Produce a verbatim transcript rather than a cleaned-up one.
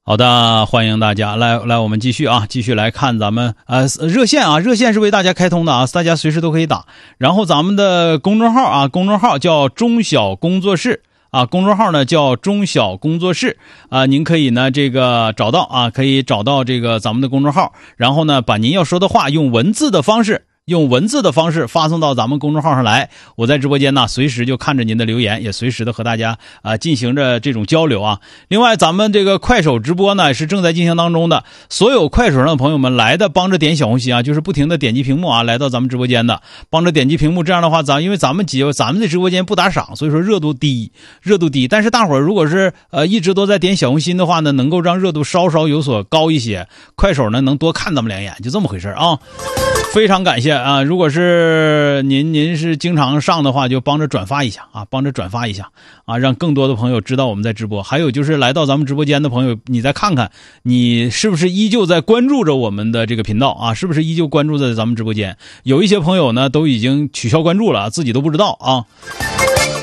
好的，欢迎大家来来，我们继续啊，继续来看咱们呃热线啊，热线是为大家开通的啊，大家随时都可以打。然后咱们的公众号啊，公众号叫中小工作室啊，公众号呢叫中小工作室啊，您可以呢这个找到啊，可以找到这个咱们的公众号，然后呢把您要说的话用文字的方式。用文字的方式发送到咱们公众号上来，我在直播间呢，随时就看着您的留言，也随时的和大家啊、呃、进行着这种交流啊。另外，咱们这个快手直播呢是正在进行当中的，所有快手上的朋友们来的帮着点小红心啊，就是不停的点击屏幕啊，来到咱们直播间的，帮着点击屏幕，这样的话，咱因为咱们几咱们的直播间不打赏，所以说热度低，热度低。但是大伙儿如果是呃一直都在点小红心的话呢，能够让热度稍稍有所高一些，快手呢能多看咱们两眼，就这么回事啊。非常感谢啊！如果是您您是经常上的话，就帮着转发一下啊，帮着转发一下啊，让更多的朋友知道我们在直播。还有就是来到咱们直播间的朋友，你再看看你是不是依旧在关注着我们的这个频道啊？是不是依旧关注在咱们直播间？有一些朋友呢都已经取消关注了，自己都不知道啊。